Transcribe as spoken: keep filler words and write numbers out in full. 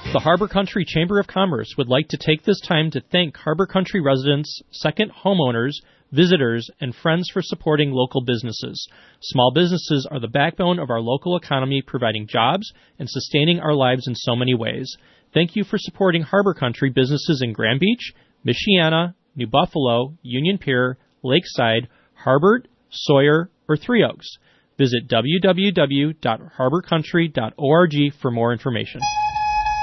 The Harbor Country Chamber of Commerce would like to take this time to thank Harbor Country residents, second homeowners, visitors, and friends for supporting local businesses. Small businesses are the backbone of our local economy, providing jobs and sustaining our lives in so many ways. Thank you for supporting Harbor Country businesses in Grand Beach, Michiana, New Buffalo, Union Pier, Lakeside, Harbert, Sawyer, or Three Oaks. Visit w w w dot harbor country dot org for more information.